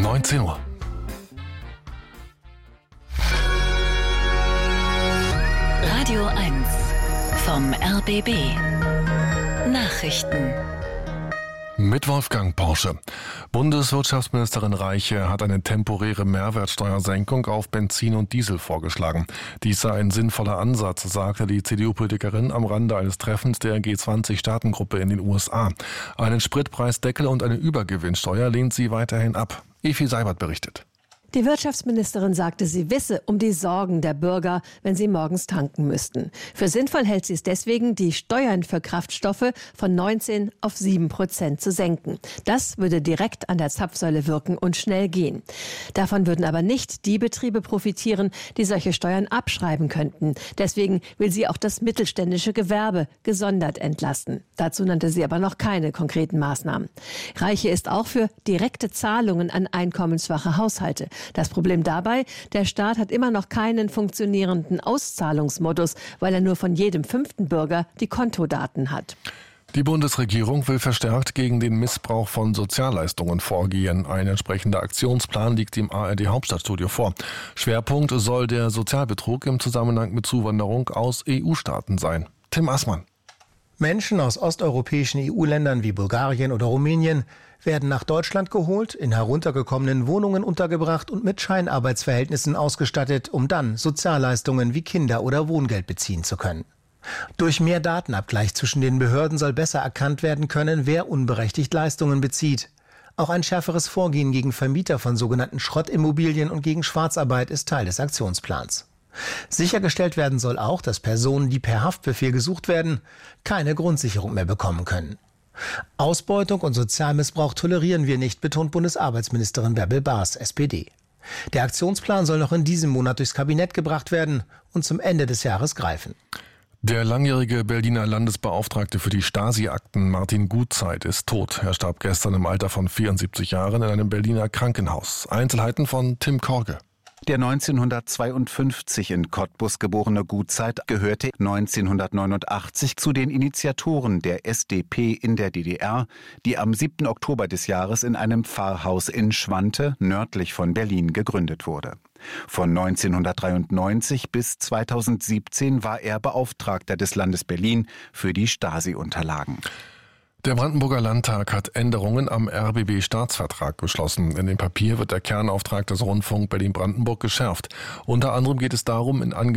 19 Uhr. Radio 1 vom RBB. Nachrichten. Mit Wolfgang Porsche. Bundeswirtschaftsministerin Reiche hat eine temporäre Mehrwertsteuersenkung auf Benzin und Diesel vorgeschlagen. Dies sei ein sinnvoller Ansatz, sagte die CDU-Politikerin am Rande eines Treffens der G20-Staatengruppe in den USA. Einen Spritpreisdeckel und eine Übergewinnsteuer lehnt sie weiterhin ab. Evi Seibert berichtet. Die Wirtschaftsministerin sagte, sie wisse um die Sorgen der Bürger, wenn sie morgens tanken müssten. Für sinnvoll hält sie es deswegen, die Steuern für Kraftstoffe von 19 auf 7% zu senken. Das würde direkt an der Zapfsäule wirken und schnell gehen. Davon würden aber nicht die Betriebe profitieren, die solche Steuern abschreiben könnten. Deswegen will sie auch das mittelständische Gewerbe gesondert entlasten. Dazu nannte sie aber noch keine konkreten Maßnahmen. Reiche ist auch für direkte Zahlungen an einkommensschwache Haushalte. Das Problem dabei, der Staat hat immer noch keinen funktionierenden Auszahlungsmodus, weil er nur von jedem 5. Bürger die Kontodaten hat. Die Bundesregierung will verstärkt gegen den Missbrauch von Sozialleistungen vorgehen. Ein entsprechender Aktionsplan liegt im ARD Hauptstadtstudio vor. Schwerpunkt soll der Sozialbetrug im Zusammenhang mit Zuwanderung aus EU-Staaten sein. Tim Assmann. Menschen aus osteuropäischen EU-Ländern wie Bulgarien oder Rumänien werden nach Deutschland geholt, in heruntergekommenen Wohnungen untergebracht und mit Scheinarbeitsverhältnissen ausgestattet, um dann Sozialleistungen wie Kinder- oder Wohngeld beziehen zu können. Durch mehr Datenabgleich zwischen den Behörden soll besser erkannt werden können, wer unberechtigt Leistungen bezieht. Auch ein schärferes Vorgehen gegen Vermieter von sogenannten Schrottimmobilien und gegen Schwarzarbeit ist Teil des Aktionsplans. Sichergestellt werden soll auch, dass Personen, die per Haftbefehl gesucht werden, keine Grundsicherung mehr bekommen können. Ausbeutung und Sozialmissbrauch tolerieren wir nicht, betont Bundesarbeitsministerin Bärbel Baas, SPD. Der Aktionsplan soll noch in diesem Monat durchs Kabinett gebracht werden und zum Ende des Jahres greifen. Der langjährige Berliner Landesbeauftragte für die Stasi-Akten Martin Gutzeit ist tot. Er starb gestern im Alter von 74 Jahren in einem Berliner Krankenhaus. Einzelheiten von Tim Korge. Der 1952 in Cottbus geborene Gutzeit gehörte 1989 zu den Initiatoren der SDP in der DDR, die am 7. Oktober des Jahres in einem Pfarrhaus in Schwante, nördlich von Berlin, gegründet wurde. Von 1993 bis 2017 war er Beauftragter des Landes Berlin für die Stasi-Unterlagen. Der Brandenburger Landtag hat Änderungen am RBB-Staatsvertrag beschlossen. In dem Papier wird der Kernauftrag des Rundfunk Berlin-Brandenburg geschärft. Unter anderem geht es darum, in